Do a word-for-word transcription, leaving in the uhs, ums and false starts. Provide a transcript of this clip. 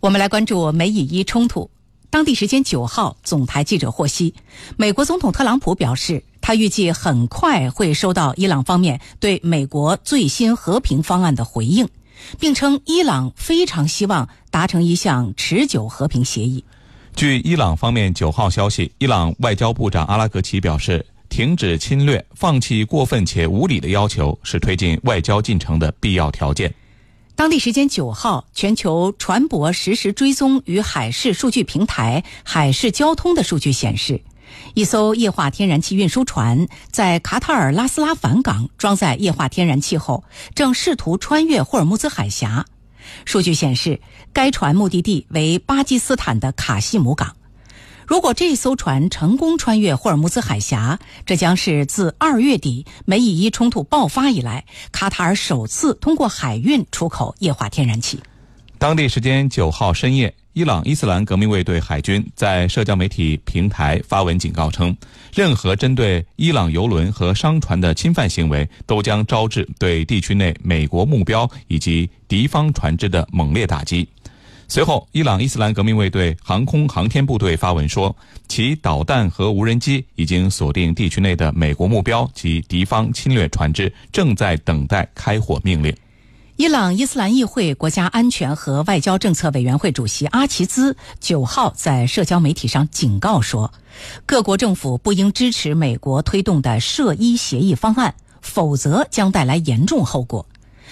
我们来关注美以伊冲突。当地时间九号，总台记者获悉，美国总统特朗普表示，他预计很快会收到伊朗方面对美国最新和平方案的回应，并称伊朗非常希望达成一项持久和平协议。 据伊朗方面九号消息，伊朗外交部长阿拉格齐表示，停止侵略、放弃过分且无理的要求是推进外交进程的必要条件。 当地时间九号，全球船舶实时追踪与海事数据平台海事交通的数据显示，一艘液化天然气运输船在卡塔尔拉斯拉凡港装载液化天然气后，正试图穿越霍尔木兹海峡。数据显示，该船目的地为巴基斯坦的卡西姆港。如果这艘船成功穿越霍尔木兹海峡，这将是自二月底美以伊冲突爆发以来，卡塔尔首次通过海运出口液化天然气。 当地时间九号深夜，伊朗伊斯兰革命卫队海军在社交媒体平台发文警告称，任何针对伊朗油轮和商船的侵犯行为都将招致对地区内美国目标以及敌方船只的猛烈打击。随后，伊朗伊斯兰革命卫队航空航天部队发文说，其导弹和无人机已经锁定地区内的美国目标及敌方侵略船只，正在等待开火命令。 伊朗伊斯兰议会国家安全和外交政策委员会主席阿齐兹九号在社交媒体上警告说，各国政府不应支持美国推动的涉伊协议方案，否则将带来严重后果。